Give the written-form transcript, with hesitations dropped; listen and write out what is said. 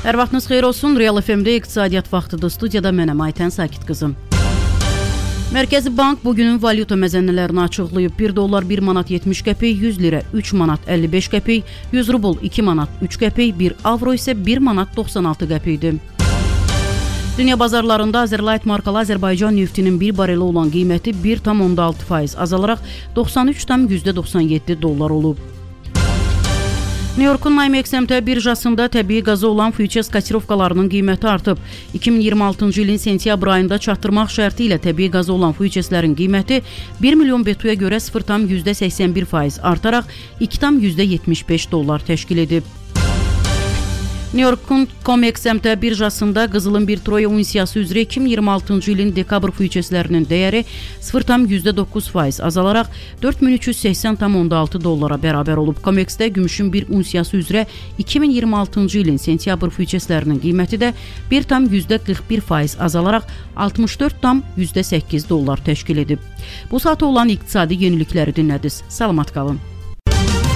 Hər vaxtınız xeyir olsun. Real FM-də iqtisadiyyat vaxtıdır. Studiyada mənəm Aytən Sakit qızım. Mərkəzi Bank bugünün valyuta məzənnələrini açıqlayıb. 1 dollar 1 manat 70 qəpik, 100 lirə 3 manat 55 qəpik, 100 rubl 2 manat 3 qəpik, 1 avro isə 1 manat 96 qəpikdir. Dünya bazarlarında Azerlight markalı Azərbaycan neftinin bir bareli olan qiyməti 1,6% azalaraq 93,97 dollar olub. New York'un NYMEX birjasında təbii qaza olan futures kotirovkalarının qiyməti artıb. 2026-cı ilin sentyabr ayında çatdırmaq şərti ilə təbii qaza olan futureslərin qiyməti 1 milyon betuya görə 0,81% artaraq 2,75 dollar təşkil edib. New York'un COMEX birjasında qızılın bir troya unsiyası üzrə 2026-cı ilin dekabr futureslərinin dəyəri 0,9% azalaraq 4380,6 dollara bərabər olub. COMEX-də gümüşün bir unsiyası üzrə 2026-cı ilin sentyabr futureslərinin qiyməti də 1,41% azalaraq 64,8 dollar təşkil edib. Bu saata olan iqtisadi yenilikləri dinlədiniz. Salamat qalın.